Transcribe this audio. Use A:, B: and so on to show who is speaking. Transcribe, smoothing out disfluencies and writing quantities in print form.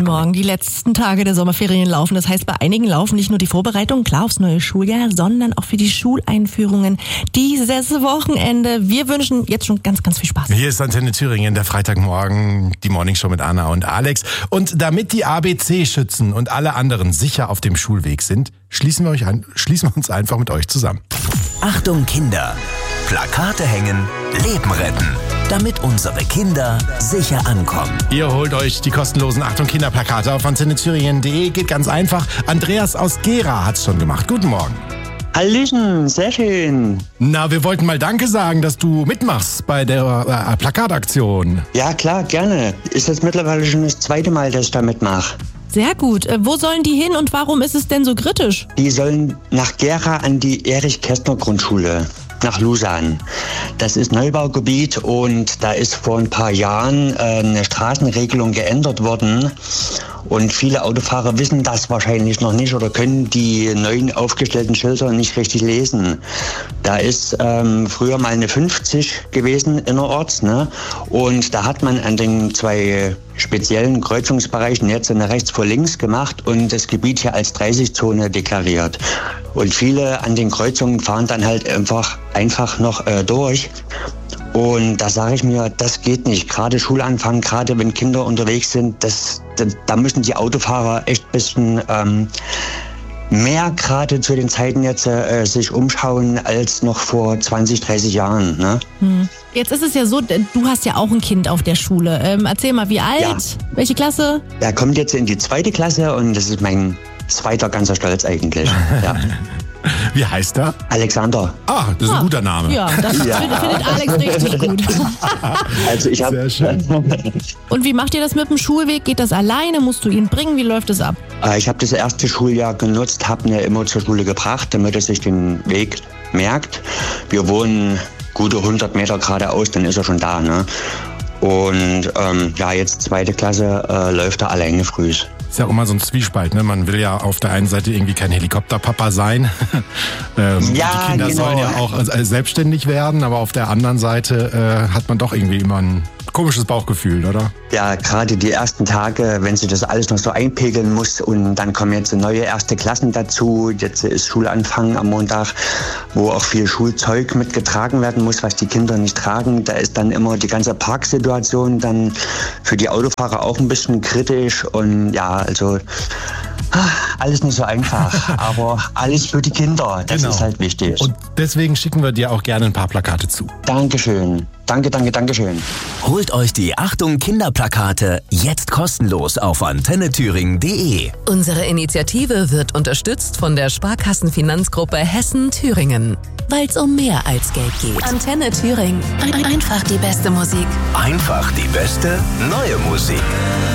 A: Guten Morgen. Die letzten Tage der Sommerferien laufen. Das heißt, bei einigen laufen nicht nur die Vorbereitungen, klar, aufs neue Schuljahr, sondern auch für die Schuleinführungen dieses Wochenende. Wir wünschen jetzt schon ganz, ganz viel Spaß.
B: Hier ist Antenne Thüringen, der Freitagmorgen, die Morningshow mit Anna und Alex. Und damit die ABC-Schützen und alle anderen sicher auf dem Schulweg sind, schließen wir uns einfach mit euch zusammen.
C: Achtung Kinder, Plakate hängen, Leben retten, damit unsere Kinder sicher ankommen.
B: Ihr holt euch die kostenlosen Achtung Kinderplakate auf antennethüringen.de. Geht ganz einfach. Andreas aus Gera hat's schon gemacht. Guten Morgen.
D: Hallöchen, sehr schön.
B: Na, wir wollten mal Danke sagen, dass du mitmachst bei der Plakataktion.
D: Ja klar, gerne. Ist jetzt mittlerweile schon das zweite Mal, dass ich da mitmache.
A: Sehr gut. Wo sollen die hin und warum ist es denn so kritisch?
D: Die sollen nach Gera an die Erich-Kästner-Grundschule, nach Lusan. Das ist Neubaugebiet und da ist vor ein paar Jahren eine Straßenregelung geändert worden. Und viele Autofahrer wissen das wahrscheinlich noch nicht oder können die neuen aufgestellten Schilder nicht richtig lesen. Da ist früher mal eine 50 gewesen innerorts, ne? Und da hat man an den zwei speziellen Kreuzungsbereichen jetzt eine rechts vor links gemacht und das Gebiet hier als 30-Zone deklariert. Und viele an den Kreuzungen fahren dann halt einfach noch durch. Und da sage ich mir, das geht nicht. Gerade Schulanfang, gerade wenn Kinder unterwegs sind, da müssen die Autofahrer echt ein bisschen mehr gerade zu den Zeiten jetzt sich umschauen als noch vor 20, 30 Jahren. Ne?
A: Jetzt ist es ja so, du hast ja auch ein Kind auf der Schule. Erzähl mal, wie alt?
D: Ja.
A: Welche Klasse?
D: Er kommt jetzt in die 2. Klasse und das ist mein zweiter ganzer Stolz eigentlich. Ja.
B: Wie heißt er?
D: Alexander.
B: Ah, das ist ein guter Name.
A: Ja, das findet Alex richtig gut.
D: Also ich habe.
B: Sehr schön.
A: Und wie macht ihr das mit dem Schulweg? Geht das alleine? Musst du ihn bringen? Wie läuft es ab?
D: Ich habe das erste Schuljahr genutzt, habe ihn immer zur Schule gebracht, damit er sich den Weg merkt. Wir wohnen gute 100 Meter geradeaus, dann ist er schon da. Ne? Und jetzt 2. Klasse läuft er alleine früh.
B: Ist ja auch immer so ein Zwiespalt, ne? Man will ja auf der einen Seite irgendwie kein Helikopterpapa sein. Die Kinder sollen ja auch selbstständig werden, aber auf der anderen Seite hat man doch irgendwie immer ein komisches Bauchgefühl, oder?
D: Ja, gerade die ersten Tage, wenn sich das alles noch so einpegeln muss und dann kommen jetzt neue 1. Klassen dazu. Jetzt ist Schulanfang am Montag, wo auch viel Schulzeug mitgetragen werden muss, was die Kinder nicht tragen. Da ist dann immer die ganze Parksituation dann für die Autofahrer auch ein bisschen kritisch und ja, also alles nicht so einfach, aber alles für die Kinder, das ist halt wichtig.
B: Und deswegen schicken wir dir auch gerne ein paar Plakate zu.
D: Dankeschön. Dankeschön.
C: Holt euch die Achtung Kinderplakate jetzt kostenlos auf antennethüringen.de.
E: Unsere Initiative wird unterstützt von der Sparkassenfinanzgruppe Hessen-Thüringen. Weil es um mehr als Geld geht. Antenne Thüringen. Einfach die beste Musik.
C: Einfach die beste neue Musik.